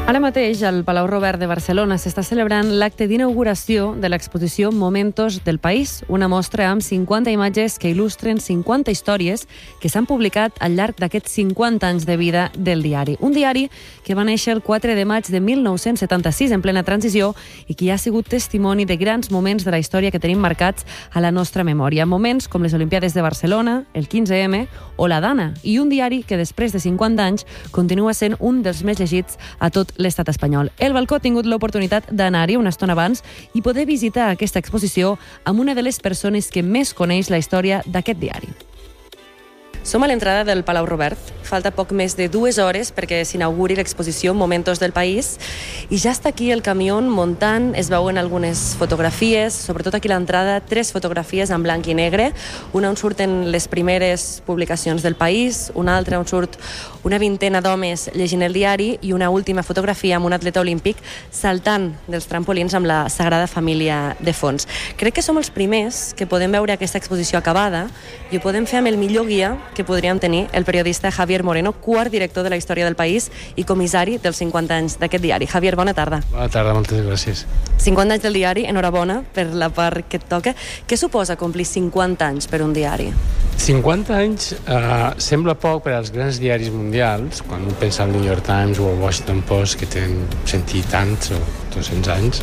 Ara mateix, al Palau Robert de Barcelona s'està celebrant l'acte d'inauguració de l'exposició Momentos del País, una mostra amb 50 imatges que il·lustren 50 històries que s'han publicat al llarg d'aquests 50 anys de vida del diari. Un diari que va néixer el 4 de maig de 1976, en plena transició, i que ha sigut testimoni de grans moments de la història que tenim marcats a la nostra memòria. Moments com les Olimpiades de Barcelona, el 15M o la Dana, i un diari que després de 50 anys continua sent un dels més llegits a tot l'estat espanyol. El Balcó ha tingut l'oportunitat d'anar-hi una estona abans i poder visitar aquesta exposició amb una de les persones que més coneix la història d'aquest diari. Som a l'entrada del Palau Robert. Falta poc més de 2 hores perquè s'inauguri l'exposició Momentos del País i ja està aquí el camió muntant. Es veuen algunes fotografies, sobretot aquí a l'entrada, 3 fotografies en blanc i negre. Una on surten les primeres publicacions del País, una altra on surt una vintena d'homes llegint el diari i una última fotografia amb un atleta olímpic saltant dels trampolins amb la Sagrada Família de fons. Crec que som els primers que podem veure aquesta exposició acabada i ho podem fer amb el millor guia que podríem tenir, el periodista Javier Moreno, quart director de la història del País i comissari dels 50 anys d'aquest diari. Javier, bona tarda. Bona tarda, moltes gràcies. 50 anys del diari, enhorabona per la part que et toca. Què suposa complir 50 anys per un diari? 50 anys sembla poc per als grans diaris mundials, quan un pensa al New York Times o al Washington Post, que tenen 100 i tants o 200 anys.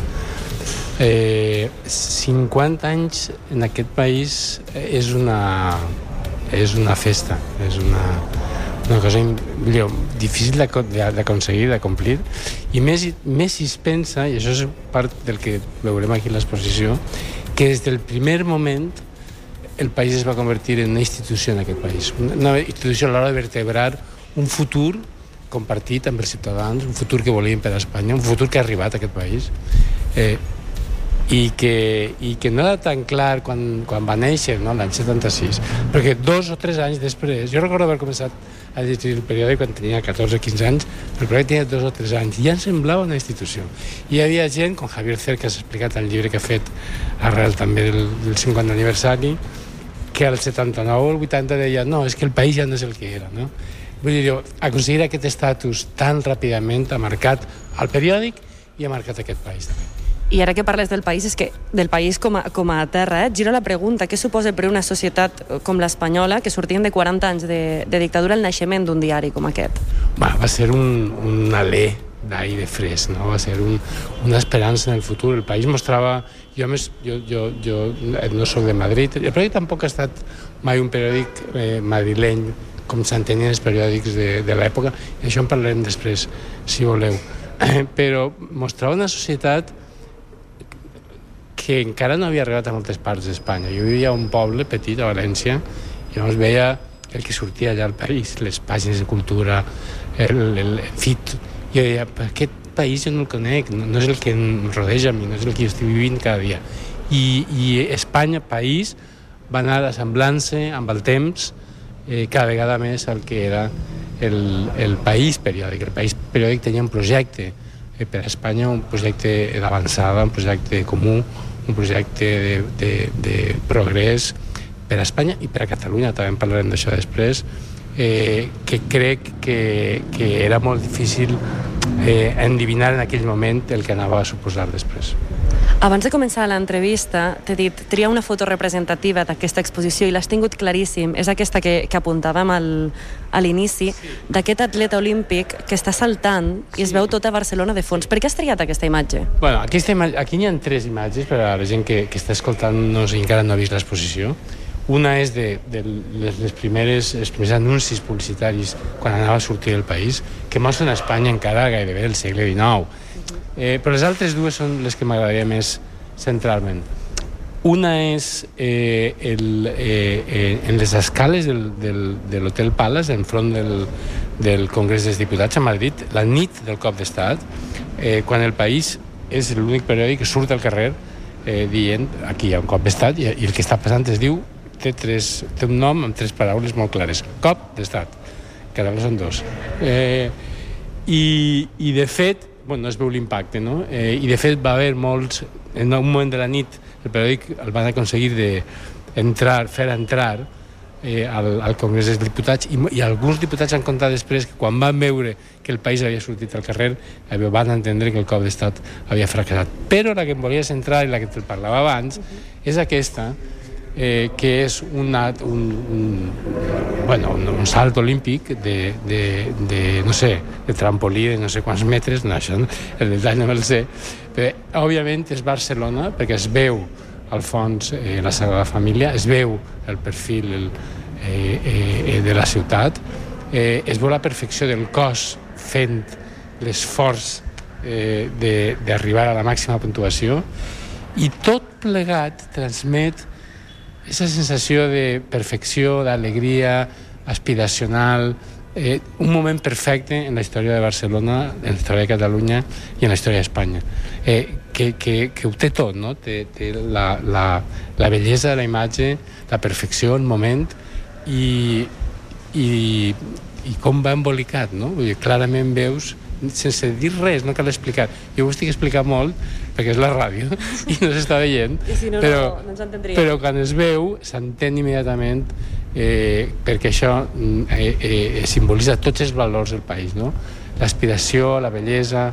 50 anys en aquest país és una festa, és una cosa difícil d'aconseguir, de complir, i més si es pensa, i això és part del que veurem aquí a l'exposició, que des del primer moment el país es va convertir en una institució en aquest país, una institució a l'hora de vertebrar un futur compartit amb els ciutadans, un futur que volíem per a Espanya, un futur que ha arribat a aquest país, i que no era tan clar quan va néixer, no, l'any 76, perquè 2 o 3 anys després, jo recordo haver començat a llegir el periòdic quan tenia 14 o 15 anys, el periòdic tenia 2 o 3 anys, i ja em semblava una institució. I hi havia gent, com Javier Cercas, que has explicat el llibre que ha fet arrel també del 50 aniversari, que al 79 o el 80 deia, no, és que el país ja no és el que era, no? Vull dir, aconseguir aquest estatus tan ràpidament ha marcat el periòdic i ha marcat aquest país també. I ara que parles del país, és que del país com a terra, gira la pregunta, què suposa per una societat com l'espanyola, que sortien de 40 anys de dictadura, el naixement d'un diari com aquest? Va ser un alè d'aire fresc, no? Va ser una esperança en el futur. El país mostrava... Jo no soc de Madrid, el periòdic tampoc ha estat mai un periòdic madrileny com s'entenien els periòdics de l'època, i això en parlarem després, si voleu. Però mostrava una societat que encara no havia arribat a moltes parts d'Espanya. Jo vivia a un poble petit, a València, i llavors veia el que sortia allà al país, les pàgines de cultura, el FIT. Jo deia, aquest país jo no el conec, no és el que em rodeja a mi, no és el que jo estic vivint cada dia. I Espanya, país, va anar assemblant-se amb el temps cada vegada més al que era el país periòdic. El país periòdic tenia un projecte per a Espanya, un projecte d'avançada, un projecte comú, un projecte de progrés per a Espanya i per a Catalunya, també en parlarem d'això després, que crec que era molt difícil endevinar en aquell moment el que anava a suposar després. Abans de començar l'entrevista, t'he dit, tria una foto representativa d'aquesta exposició i l'has tingut claríssim. És aquesta que apuntàvem a l'inici, d'aquest atleta olímpic que està saltant i es veu tota Barcelona de fons. Per què has triat aquesta imatge? Bueno, aquí n'hi ha 3 imatges per a la gent que està escoltant-nos i encara no ha vist l'exposició. Una és de els primers anuncis publicitaris quan anava a sortir del país, que mostren a Espanya encara gairebé el segle XIX. Però les altres 2 són les que m'agradaria més centralment. Una és en les escales de l'Hotel Palace, enfront del Congrés dels Diputats a Madrid, la nit del cop d'estat, quan el País és l'únic periòdic que surt al carrer dient aquí hi ha un cop d'estat i el que està passant es diu, té un nom amb 3 paraules molt clares: cop d'estat. Cada vegada són 2. I de fet, no es veu l'impacte, no? I de fet va haver molts, en un moment de la nit el periòdic el van aconseguir fer entrar al Congrés dels Diputats i alguns diputats han contat després que quan van veure que el país havia sortit al carrer van entendre que el cop d'estat havia fracassat. Però la que em volia centrar i la que te'l parlava abans és aquesta, que és un salt olímpic de no sé, de trampolí de no sé quants metres, no, això, el detall no me'l sé, però òbviament és Barcelona perquè es veu al fons la Sagrada Família, es veu el perfil de la ciutat, es veu la perfecció del cos fent l'esforç d'arribar a la màxima puntuació i tot plegat transmet aquesta sensació de perfecció, d'alegria aspiracional, un moment perfecte en la història de Barcelona, en la història de Catalunya i en la història d'Espanya, que ho té tot, no? Té la bellesa de la imatge, la perfecció, el moment i com va embolicat, no? Vull dir, clarament veus, sense dir res, no cal explicar. Jo ho estic explicant molt perquè és la ràdio i no s'està veient, no ens entendríem. Però quan es veu s'entén immediatament perquè això simbolitza tots els valors del país, no? L'aspiració, la bellesa,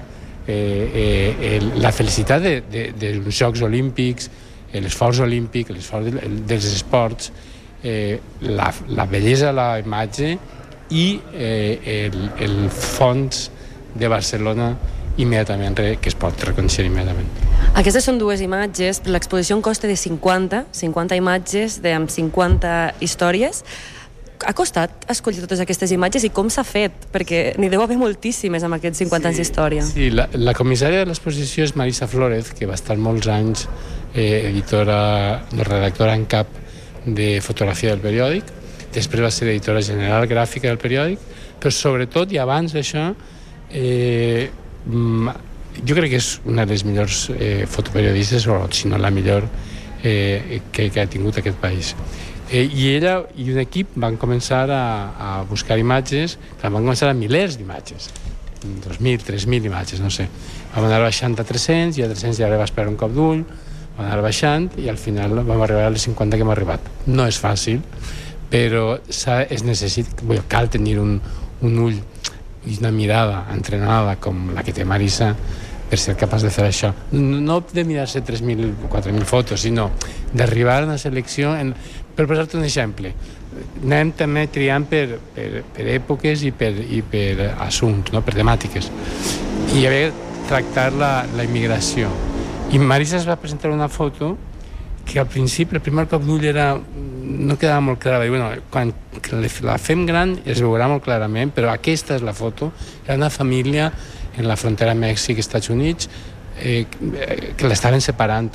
la felicitat dels Jocs Olímpics, l'esforç olímpic, l'esforç dels esports, la bellesa de la imatge i el fons de Barcelona immediatament, que es pot reconèixer immediatament. Aquestes són dues imatges, però l'exposició en costa de 50 imatges amb 50 històries. Ha costat escollir totes aquestes imatges i com s'ha fet? Perquè n'hi deu haver moltíssimes amb aquests 50 anys d'història. Sí, la comissària de l'exposició és Marisa Flórez, que va estar molts anys redactora en cap de fotografia del periòdic, després va ser editora general gràfica del periòdic, però sobretot i abans d'això jo crec que és una de les millors fotoperiodistes, o si no la millor que ha tingut aquest país. I ella i un equip van començar a buscar imatges, van començar a milers d'imatges, 2.000, 3.000 imatges, no sé. Vam anar baixant a 300 i a 300 ja va esperar un cop d'ull, vam anar baixant i al final vam arribar a les 50 que hem arribat. No és fàcil, però cal tenir un ull i una mirada entrenada com la que té Marisa per ser capaç de fer això. No de mirar-se 3.000 o 4.000 fotos, sinó d'arribar a una selecció. Per posar-te un exemple, anem també triant per èpoques i per assumptes, no? Per temàtiques. I haver tractat la immigració. I Marisa es va presentar una foto que al principi, el primer cop d'ull no quedava molt clara. Quan la fem gran es veurà molt clarament, però aquesta és la foto. Era una família en la frontera Mèxic-Estats Units que l'estaven separant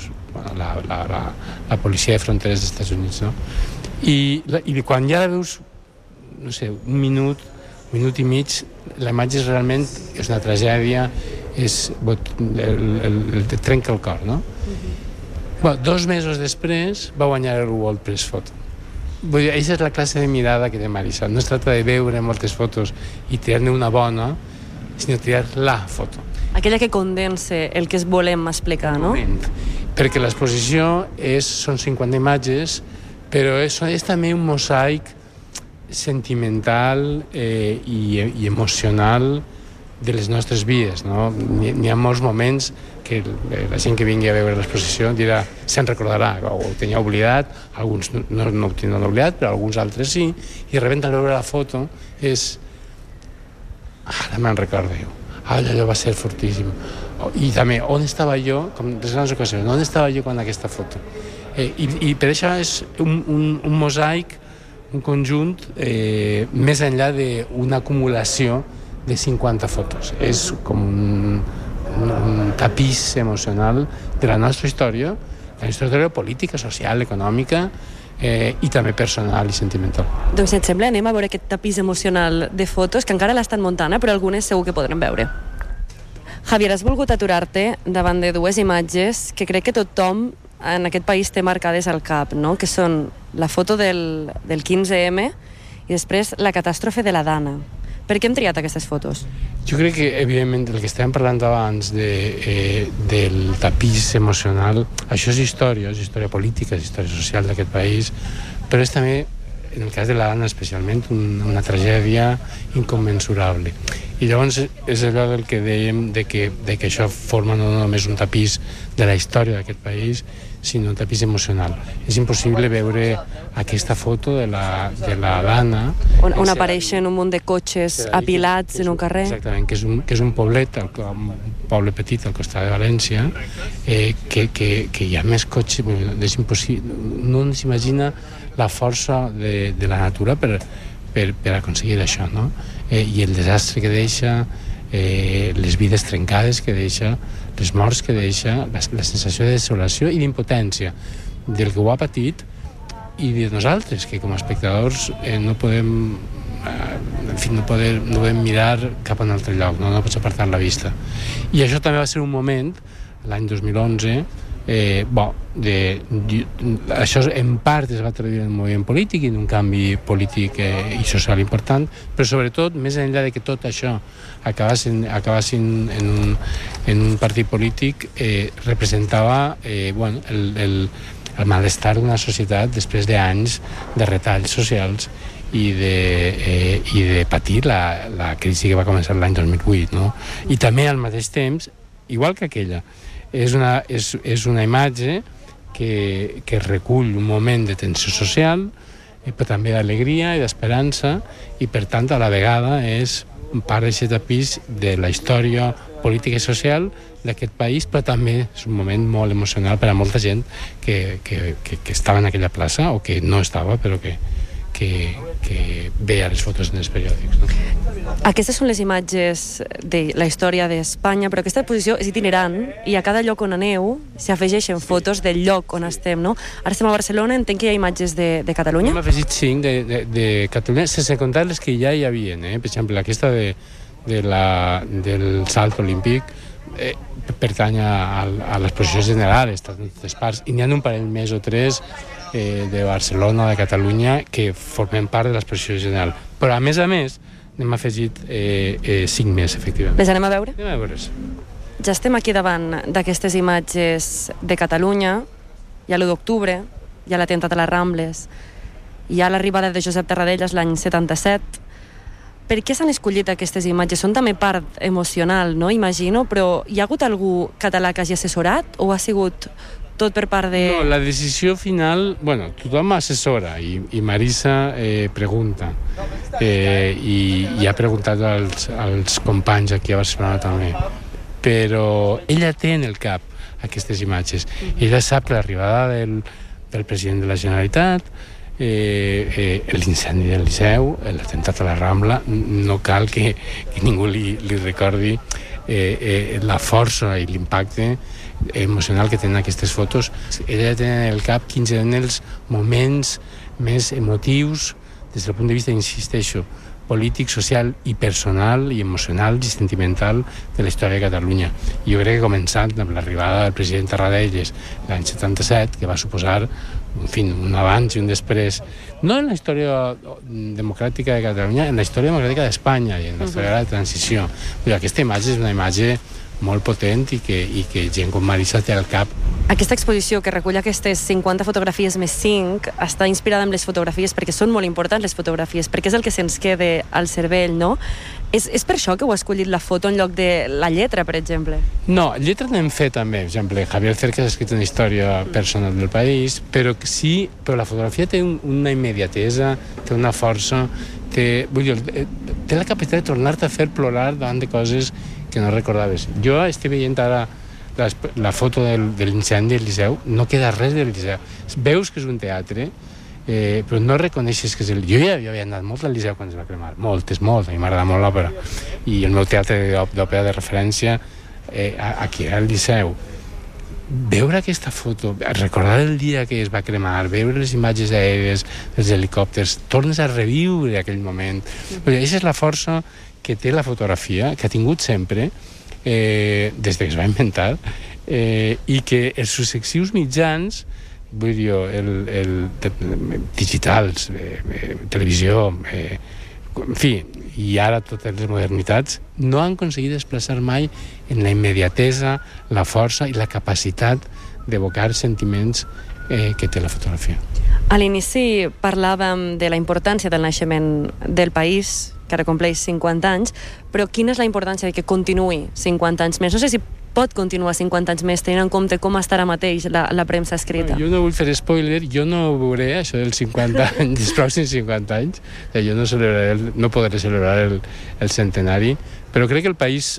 la policia de fronteres dels Estats Units, no? I quan ja la veus, no sé, un minut i mig, la imatge realment és una tragèdia, te trenca el cor, no? 2 mesos després va guanyar el World Press Photo. Vull dir, aquesta és la classe de mirada que té Marisa. No es tracta de veure moltes fotos i triar-ne una bona, sinó triar la foto. Aquella que condensa el que volem explicar, no? Perquè l'exposició són 50 imatges, però és també un mosaic sentimental i emocional de les nostres vides, no? N'hi ha molts moments que la gent que vingui a veure l'exposició dirà, se'n recordarà, o ho tenia oblidat, alguns no ho tenen oblidat, però alguns altres sí, i de sobte al veure la foto és ara me'n recordo, allò va ser fortíssim. I també, on estava jo, com les grans ocasions, on estava jo quan aquesta foto? I per això és un mosaic, un conjunt més enllà d'una acumulació de 50 fotos. És com un tapís emocional de la nostra història, la nostra història política, social, econòmica i també personal i sentimental. Doncs si et sembla anem a veure aquest tapís emocional de fotos que encara l'estan muntant, però algunes segur que podrem veure. Javier, has volgut aturar-te davant de dues imatges que crec que tothom en aquest país té marcades al cap, no? Que són la foto del 15M i després la catàstrofe de la Dana. Per què hem triat aquestes fotos? Jo crec que, evidentment, el que estàvem parlant abans del tapís emocional, això és història política, és història social d'aquest país, però és també en el cas de la Dana especialment, una tragèdia incommensurable. I llavors és allò del que dèiem de que això forma no només un tapís de la història d'aquest país, sinó un tapís emocional. És impossible veure aquesta foto de la Dana... On apareixen un munt de cotxes apilats en un carrer. Exactament, que és un poblet, un poble petit al costat de València, que hi ha més cotxes, és impossible, no s'imagina la força de la natura per aconseguir això, no? I el desastre que deixa, les vides trencades que deixa, les morts que deixa, la sensació de desolació i d'impotència del que ho ha patit i de nosaltres, que com a espectadors no podem no podem mirar cap a un altre lloc, no pots apartar la vista. I això també va ser un moment, l'any 2011, això en part es va traduir en un moviment polític i en un canvi polític i social important, però sobretot, més enllà de que tot això acabassin en un partit polític, representava el malestar d'una societat després d'anys de retalls socials i de patir la crisi que va començar l'any 2008, no? I també al mateix temps, igual que aquella, és una imatge que recull un moment de tensió social, però també d'alegria i d'esperança, i per tant a la vegada és part d'aquest tapís de la història política i social d'aquest país, però també és un moment molt emocional per a molta gent que estava en aquella plaça o que no estava, però que veia les fotos en els periòdics, no? Aquestes són les imatges de la història d'Espanya, però aquesta exposició és itinerant i a cada lloc on aneu s'hi afegeixen fotos del lloc on estem, no? Ara estem a Barcelona, entenc que hi ha imatges de Catalunya? Hem afegit 5 de Catalunya, sense comptar les que ja hi havia, per exemple, aquesta del salt olímpic pertany a l'exposició general, està en totes parts, i n'hi ha un parell més o tres de Barcelona, de Catalunya, que formen part de l'exposició general. Però, a més, n'hem afegit 5 més, efectivament. Les anem a veure? Anem a veure-les. Ja estem aquí davant d'aquestes imatges de Catalunya. Hi ha l'1 d'octubre, hi ha l'atemptat a les Rambles, hi ha l'arribada de Josep Tarradellas l'any 77. Per què s'han escollit aquestes imatges? Són també part emocional, no? Imagino, però hi ha hagut algú català que hagi assessorat o ha sigut tot per part de... No, la decisió final... Bueno, tothom assessora i Marisa pregunta i ha preguntat als companys aquí a Barcelona també, però ella té en el cap aquestes imatges. Ella sap que l'arribada del president de la Generalitat, l'incendi del Liceu, l'atemptat a la Rambla, no cal que ningú li recordi la força i l'impacte emocional que tenen aquestes fotos. Ella té en el cap quins eren els moments més emotius des del punt de vista, insisteixo, polític, social i personal i emocional i sentimental de la història de Catalunya. I jo crec que començant amb l'arribada del president Tarradellas l'any 77, que va suposar un abans i un després, no en la història democràtica de Catalunya, en la història democràtica d'Espanya i en la història de la transició. Però aquesta imatge és una imatge molt potent i que gent com Marisa té al cap. Aquesta exposició que recull aquestes 50 fotografies més 5 està inspirada en les fotografies perquè són molt importants les fotografies, perquè és el que se'ns queda al cervell, no? És per això que heu escollit la foto en lloc de la lletra, per exemple? No, lletra n'hem fet també. Per exemple, Javier Cercas ha escrit una història personal del país, però la fotografia té una immediatesa, té una força, té la capacitat de tornar-te a fer plorar davant de coses que no recordaves. Jo estic veient ara la foto de l'incendi del Liceu, no queda res del Liceu. Veus que és un teatre, però no reconeixes que és el... Jo ja havia anat molt al Liceu quan es va cremar, molt, a mi m'agrada molt l'òpera, i el meu teatre d'òpera de referència aquí era el Liceu. Veure aquesta foto, recordar el dia que es va cremar, veure les imatges aèries, els helicòpters, tornes a reviure aquell moment. Aquesta és la força que té la fotografia, que ha tingut sempre, des que es va inventar, i que els successius mitjans, vull dir, digitals, televisió, en fi, i ara totes les modernitats, no han aconseguit desplaçar mai en la immediatesa, la força i la capacitat d'evocar sentiments que té la fotografia. A l'inici parlàvem de la importància del naixement del país, que ara compleix 50 anys, però quina és la importància de que continuï 50 anys més? No sé si pot continuar 50 anys més, tenint en compte com està ara mateix la premsa escrita. Jo no vull fer spoiler, jo no veuré això dels 50 anys, dels pròxims 50 anys. Jo no podré celebrar el centenari, però crec que el país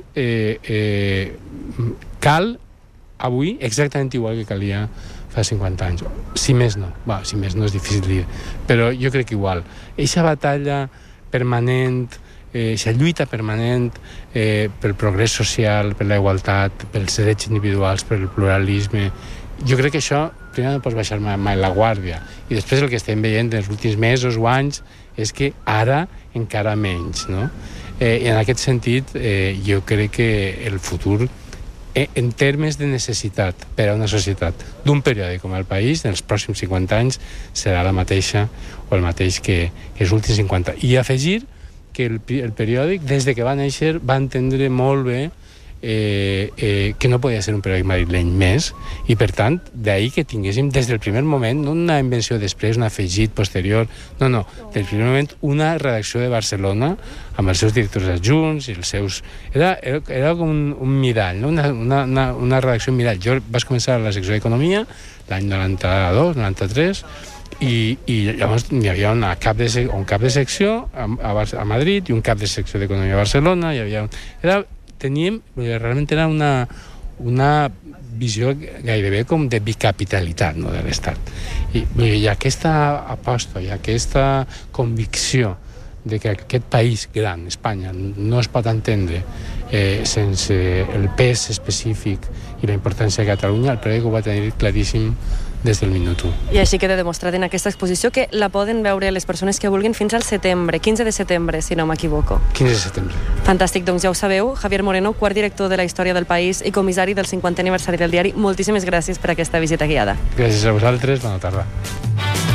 cal avui exactament igual que calia fa 50 anys. Si més no. Si més no és difícil dir, però jo crec que igual. Eixa batalla permanent, aquesta lluita permanent pel progrés social, per la igualtat, pels drets individuals, pel pluralisme. Jo crec que això, primer no pots baixar mai la guàrdia. I després el que estem veient en els últims mesos o anys és que ara encara menys, no? I en aquest sentit, jo crec que el futur, en termes de necessitat per a una societat d'un periòdic com El País, en els pròxims 50 anys serà la mateixa o el mateix que els últims 50. I afegir que el periòdic, des de que va néixer, va entendre molt bé que no podia ser un periòdic madrileny més, i per tant, d'ahir que tinguéssim des del primer moment, no una invenció després, un afegit posterior, no, del primer moment una redacció de Barcelona amb els seus directors adjunts i els seus... Era com un mirall, no? una redacció mirall. Jo vaig començar a la secció d'Economia l'any 92, 93, i llavors hi havia un cap de secció a Madrid i un cap de secció d'Economia a Barcelona. Realment era una visió gairebé com de bicapitalitat, no, de l'Estat. I aquesta aposta i aquesta convicció de que aquest país gran, Espanya, no es pot entendre sense el pes específic i la importància de Catalunya, el periòdic ho va tenir claríssim des del minut 1. I així queda demostrat en aquesta exposició, que la poden veure les persones que vulguin fins al setembre, 15 de setembre, si no m'equivoco. 15 de setembre. Fantàstic, doncs ja ho sabeu. Javier Moreno, quart director de la Història del País i comissari del 50è aniversari del diari, moltíssimes gràcies per aquesta visita guiada. Gràcies a vosaltres, bona tarda.